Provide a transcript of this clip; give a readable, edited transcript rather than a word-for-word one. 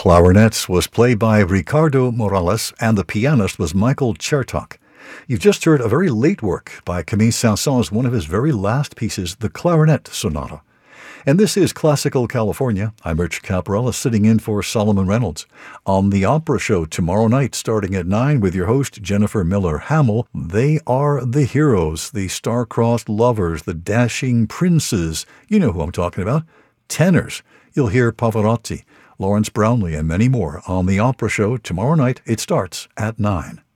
clarinet was played by Ricardo Morales and the pianist was Michael Chertok. You've just heard a very late work by Camille Saint-Saëns, one of his very last pieces, the Clarinet Sonata. And this is Classical California. I'm Rich Caparella, sitting in for Solomon Reynolds. On The Opera Show tomorrow night, starting at 9, with your host, Jennifer Miller Hamill, they are the heroes, the star-crossed lovers, the dashing princes. You know who I'm talking about. Tenors. You'll hear Pavarotti, Lawrence Brownlee, and many more on The Opera Show tomorrow night. It starts at 9.